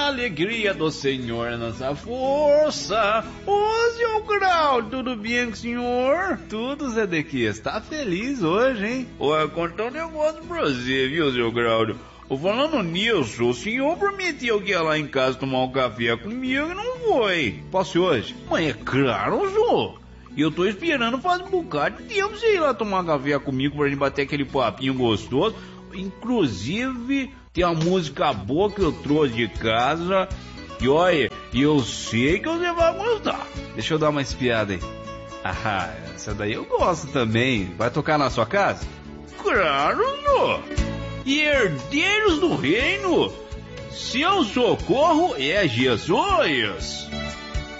a alegria do Senhor é nossa força. Ô, seu Grau, tudo bem com o senhor? Tudo, Zedequias. Tá feliz hoje, hein? Ué, contar um negócio pra você, viu, seu Grau? Falando nisso, o senhor prometeu que ia lá em casa tomar um café comigo e não foi. Posso ir hoje? Mas é claro, senhor. E eu tô esperando faz um bocado de tempo você ir lá tomar café comigo pra gente bater aquele papinho gostoso. Inclusive, tem uma música boa que eu trouxe de casa. E olha, eu sei que você vai gostar. Deixa eu dar uma espiada aí. Ah, essa daí eu gosto também. Vai tocar na sua casa? Claro, senhor. E herdeiros do reino, seu socorro é Jesus.